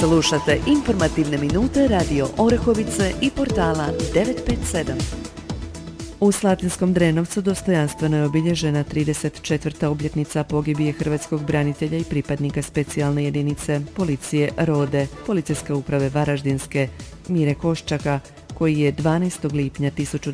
Slušate informativne minute Radio Orehovice i portala 957. U Slatinskom Drenovcu dostojanstveno je obilježena 34. obljetnica pogibije hrvatskog branitelja i pripadnika specijalne jedinice policije Rode, Policijske uprave Varaždinske, Mire Koščaka, koji je 12. lipnja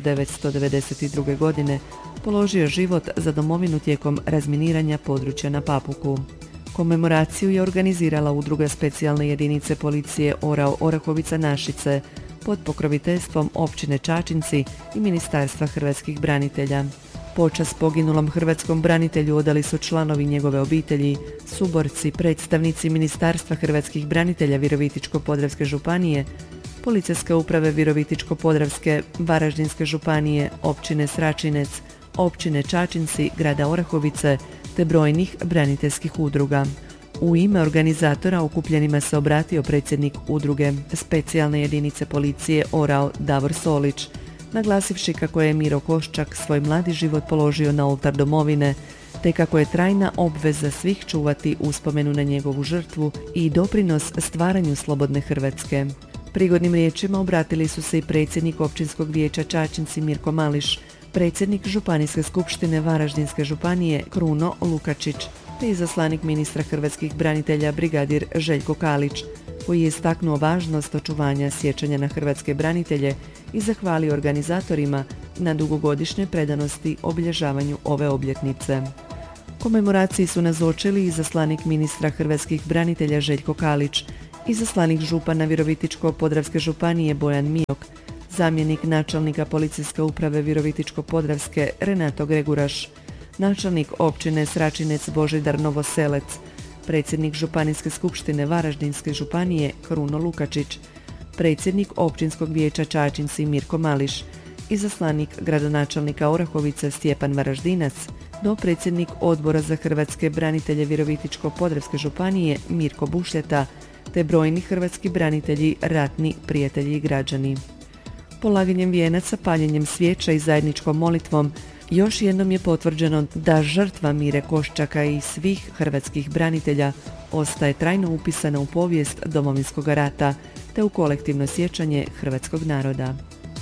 1992. godine položio život za domovinu tijekom razminiranja područja na Papuku. Komemoraciju je organizirala udruga specijalne jedinice policije Orao Orahovica Našice pod pokroviteljstvom općine Čačinci i Ministarstva hrvatskih branitelja. Počast poginulom hrvatskom branitelju odali su članovi njegove obitelji, suborci, predstavnici Ministarstva hrvatskih branitelja Virovitičko-podravske županije, Policijske uprave Virovitičko-podravske, Varaždinske županije, općine Sračinec, općine Čačinci, grada Orahovice te brojnih braniteljskih udruga. U ime organizatora okupljenima se obratio predsjednik udruge specijalne jedinice policije Orao Davor Solić, naglasivši kako je Miro Koščak svoj mladi život položio na oltar domovine, te kako je trajna obveza svih čuvati uspomenu na njegovu žrtvu i doprinos stvaranju slobodne Hrvatske. Prigodnim riječima obratili su se i predsjednik općinskog vijeća Čačinci Mirko Mališ, predsjednik Županijske skupštine Varaždinske županije Kruno Lukačić, te izaslanik ministra hrvatskih branitelja brigadir Željko Kalić, koji je istaknuo važnost očuvanja sjećanja na hrvatske branitelje i zahvalio organizatorima na dugogodišnjoj predanosti obilježavanju ove obljetnice. Komemoraciji su nazočili izaslanik ministra hrvatskih branitelja Željko Kalić, izaslanik župana Virovitičko-podravske županije Bojan Mijok, zamjenik načelnika Policijske uprave Virovitičko-podravske Renato Greguraš, načelnik općine Sračinec Božidar Novoselec, predsjednik Županijske skupštine Varaždinske županije Kruno Lukačić, predsjednik općinskog vijeća Čačinci Mirko Mališ, izaslanik gradonačelnika Orahovice Stjepan Varaždinac, dopredsjednik Odbora za hrvatske branitelje Virovitičko-podravske županije Mirko Bušljeta, te brojni hrvatski branitelji, ratni prijatelji i građani. Polaganjem vijenaca, paljenjem svijeća i zajedničkom molitvom još jednom je potvrđeno da žrtva Mire Koščaka i svih hrvatskih branitelja ostaje trajno upisana u povijest Domovinskog rata te u kolektivno sjećanje hrvatskog naroda.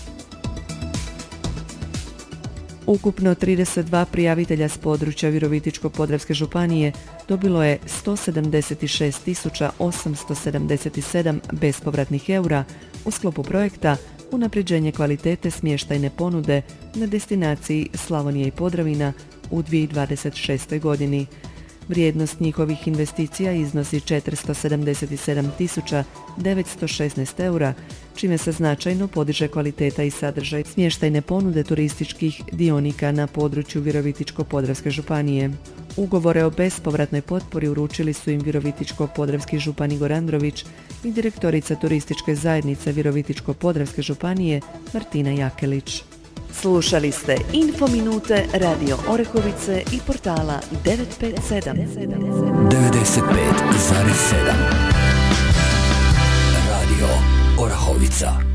Ukupno 32 prijavitelja s područja Virovitičko-podravske županije dobilo je 176.877 bespovratnih eura u sklopu projekta Unapređenje kvalitete smještajne ponude na destinaciji Slavonija i Podravina u 2026. godini. Vrijednost njihovih investicija iznosi 477.916 eura, čime se značajno podiže kvaliteta i sadržaj smještajne ponude turističkih dionika na području Virovitičko-podravske županije. Ugovore o bespovratnoj potpori uručili su im Virovitičko-podravski župan Igor Andrović i direktorica turističke zajednice Virovitičko-podravske županije Martina Jakelić. Slušali ste Infominute Radio Orehovice i portala 957. 95,7 Radio Orahovica.